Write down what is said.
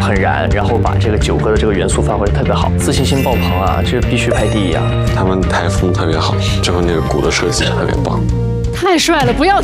很燃，然后把这个9个的这个元素发挥得特别好，自信心爆棚啊，这必须排第1啊！ 他们台风特别好，最后那个鼓的设计特别棒， 太帅了，不要停。